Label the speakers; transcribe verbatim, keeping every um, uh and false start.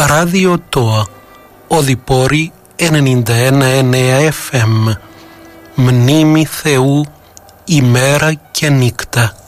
Speaker 1: Ράδιο ΤΟΑ, Οδυπόρη ενενήντα ένα κόμμα εννέα εφ εμ. Μνήμη Θεού ημέρα και νύχτα.